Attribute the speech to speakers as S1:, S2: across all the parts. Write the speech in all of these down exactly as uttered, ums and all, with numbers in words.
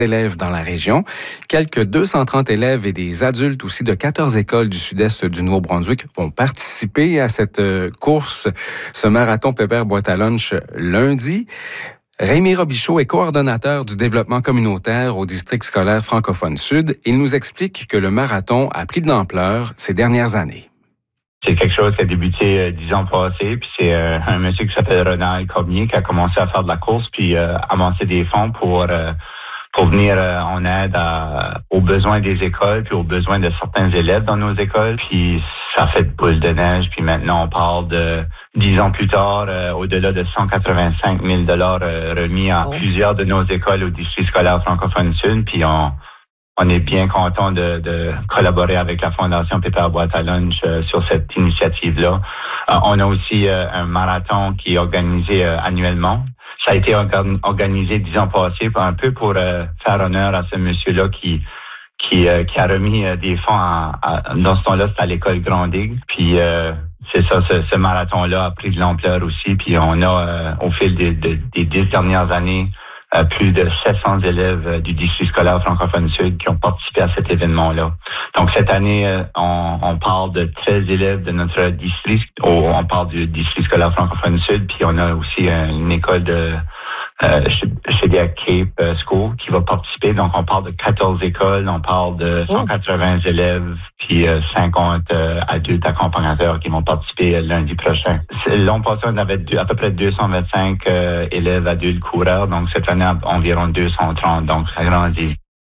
S1: élèves dans la région. Quelques deux cent trente élèves et des adultes aussi de quatorze écoles du sud-est du Nouveau-Brunswick vont participer à cette course, ce marathon Pépère boîte à lunch lundi. Rémi Robichaud est coordonnateur du développement communautaire au district scolaire francophone sud. Il nous explique que le marathon a pris de l'ampleur ces dernières années.
S2: C'est quelque chose qui a débuté euh, dix ans passés, puis c'est euh, un monsieur qui s'appelle Ronald Cormier qui a commencé à faire de la course, puis euh, amasser des fonds pour euh, pour venir euh, en aide à, aux besoins des écoles, puis aux besoins de certains élèves dans nos écoles. Puis ça fait de boule de neige, puis maintenant on parle de dix ans plus tard, euh, au-delà de cent quatre-vingt-cinq mille dollars euh, remis à oh. plusieurs de nos écoles au district scolaire francophone sud, puis on On est bien content de, de collaborer avec la Fondation Pépère boîte à lunch euh, sur cette initiative-là. Euh, on a aussi euh, un marathon qui est organisé euh, annuellement. Ça a été organ- organisé dix ans passés, un peu pour euh, faire honneur à ce monsieur-là qui qui, euh, qui a remis euh, des fonds à, à, dans ce temps-là, c'était à l'école Grandig. Puis euh, c'est ça, ce, ce marathon-là a pris de l'ampleur aussi. Puis on a, euh, au fil des, des, des dix dernières années, Euh, plus de sept cents élèves euh, du district scolaire francophone sud qui ont participé à cet événement-là. Donc cette année, euh, on, on parle de treize élèves de notre district. Oh, on parle du district scolaire francophone sud, puis on a aussi euh, une école de euh, chez des Cape School qui va participer. Donc on parle de quatorze écoles, on parle de cent quatre-vingts oh. élèves, puis euh, cinquante euh, adultes accompagnateurs qui vont participer euh, lundi prochain. L'an passé, on avait deux, à peu près deux cent vingt-cinq euh, élèves adultes coureurs. Donc cette année, environ deux cent trente, donc ça grandit.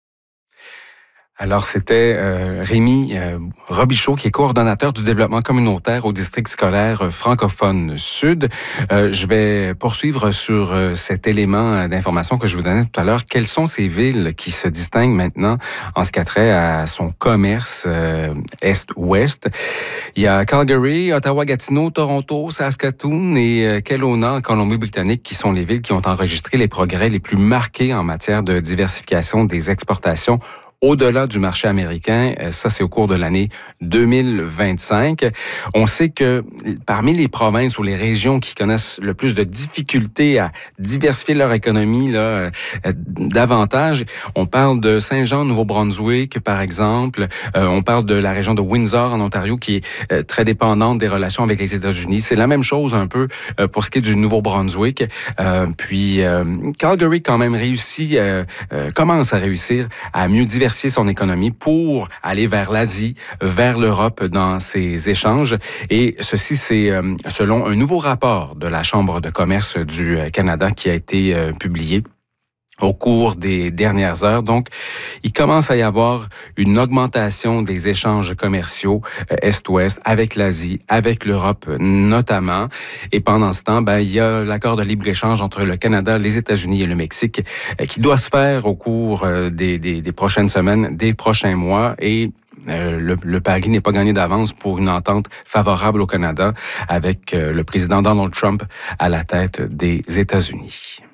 S1: Alors, c'était euh, Rémi euh, Robichaud, qui est coordonnateur du développement communautaire au district scolaire francophone sud. Euh, je vais poursuivre sur euh, cet élément d'information que je vous donnais tout à l'heure. Quelles sont ces villes qui se distinguent maintenant en ce qui a trait à son commerce euh, est-ouest? Il y a Calgary, Ottawa, Gatineau, Toronto, Saskatoon et euh, Kelowna en Colombie-Britannique qui sont les villes qui ont enregistré les progrès les plus marqués en matière de diversification des exportations au-delà du marché américain. Ça, c'est au cours de l'année deux mille vingt-cinq. On sait que parmi les provinces ou les régions qui connaissent le plus de difficultés à diversifier leur économie là, euh, davantage, on parle de Saint-Jean, Nouveau-Brunswick, par exemple. Euh, on parle de la région de Windsor, en Ontario, qui est euh, très dépendante des relations avec les États-Unis. C'est la même chose un peu euh, pour ce qui est du Nouveau-Brunswick. Euh, puis, euh, Calgary, quand même, réussit, euh, euh, commence à réussir à mieux diversifier son économie pour aller vers l'Asie, vers l'Europe dans ses échanges. Et ceci, c'est euh, selon un nouveau rapport de la Chambre de commerce du Canada qui a été euh, publié au cours des dernières heures. Donc, il commence à y avoir une augmentation des échanges commerciaux euh, Est-Ouest avec l'Asie, avec l'Europe notamment. Et pendant ce temps, ben, il y a l'accord de libre-échange entre le Canada, les États-Unis et le Mexique euh, qui doit se faire au cours euh, des, des, des prochaines semaines, des prochains mois. Et Euh, le, le pari n'est pas gagné d'avance pour une entente favorable au Canada avec euh, le président Donald Trump à la tête des États-Unis.